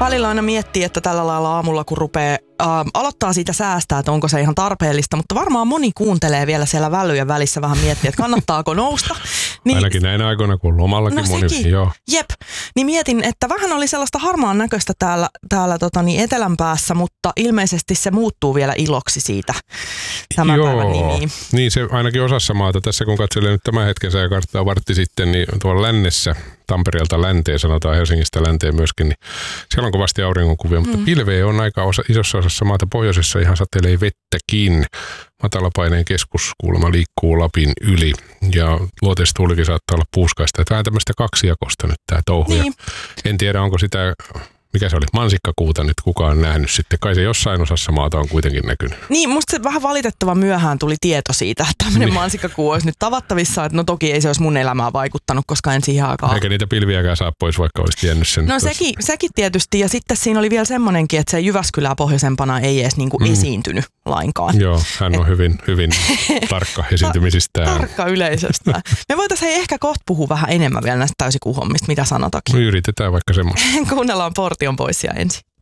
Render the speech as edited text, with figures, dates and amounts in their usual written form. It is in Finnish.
Välillä aina miettii, että tällä lailla aamulla kun rupeaa aloittaa siitä säästää, että onko se ihan tarpeellista, mutta varmaan moni kuuntelee vielä siellä välyjen välissä vähän miettiä, että kannattaako nousta. Niin, ainakin näinä aikoina, kun lomallakin moni. Joo. Jep. Niin mietin, että vähän oli sellaista harmaan näköistä täällä etelän päässä, mutta ilmeisesti se muuttuu vielä iloksi siitä tämän päivän nimiin. Niin se ainakin osassa maata. Tässä kun katselen nyt tämän hetken sääkarttaa vartti sitten, niin tuolla lännessä, Tampereelta länteen, sanotaan Helsingistä länteen myöskin, niin siellä on kovasti auringonkuvia, mutta pilveä on aika isossa osassa maata. Pohjoisessa ihan satelee vettäkin. Matalapaineen keskus kuulemma liikkuu Lapin yli ja luoteistuulikin saattaa olla puuskaista. Että vähän tämmöistä kaksijakosta nyt tämä touhu. Niin. En tiedä, onko sitä, mikä se oli, mansikkakuuta nyt kukaan nähnyt sitten. Kai se jossain osassa maata on kuitenkin näkynyt. Niin, musta se vähän valitettavan myöhään tuli tieto siitä, että tämmöinen mansikkakuu olisi nyt tavattavissa. Että no toki ei se olisi mun elämään vaikuttanut, koska en siihen aikaan. Eikä niitä pilviäkään saa pois, vaikka olisi tiennyt sen. No sekin tietysti. Ja sitten siinä oli vielä semmoinenkin, että se Jyväskylää pohjoisempana ei edes niinku esiintynyt lainkaan. Joo, hän on hyvin tarkka esiintymisistään. Tarkka yleisöstä. Me voitaisiin ehkä kohta puhua vähän enemmän vielä näistä täysikuuhommista, mitä sanotakin. No yritetään vaikka semmoista. Kuunnellaan Portion Boysia ensin.